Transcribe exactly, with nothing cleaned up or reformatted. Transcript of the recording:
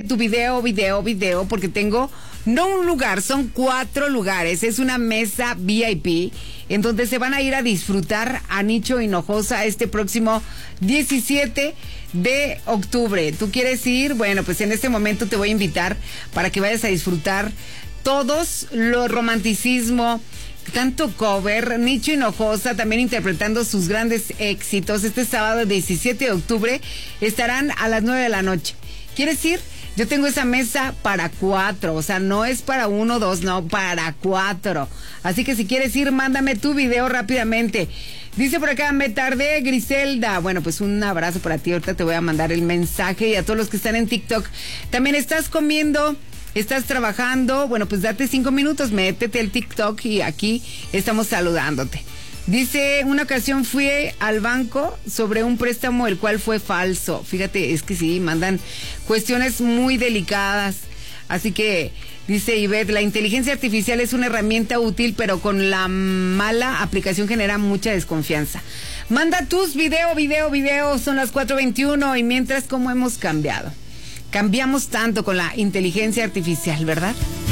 tu video, video, video, porque tengo no un lugar, son cuatro lugares. Es una mesa V I P en donde se van a ir a disfrutar a Nicho Hinojosa este próximo diecisiete de octubre. ¿Tú quieres ir? Bueno, pues en este momento te voy a invitar para que vayas a disfrutar todos los romanticismo, tanto cover, Nicho Hinojosa también interpretando sus grandes éxitos. Este sábado diecisiete de octubre estarán a las nueve de la noche. ¿Quieres ir? Yo tengo esa mesa para cuatro, o sea, no es para uno, dos, no, para cuatro. Así que si quieres ir, mándame tu video rápidamente. Dice por acá, me tardé, Griselda. Bueno, pues un abrazo para ti, ahorita te voy a mandar el mensaje, y a todos los que están en TikTok. También estás comiendo, estás trabajando, bueno, pues date cinco minutos, métete al TikTok y aquí estamos saludándote. Dice, una ocasión fui al banco sobre un préstamo el cual fue falso. Fíjate, es que sí, mandan cuestiones muy delicadas. Así que, dice Ivette, la inteligencia artificial es una herramienta útil, pero con la mala aplicación genera mucha desconfianza. Manda tus video, video, video, son las cuatro veintiuno, y mientras, ¿cómo hemos cambiado? Cambiamos tanto con la inteligencia artificial, ¿verdad?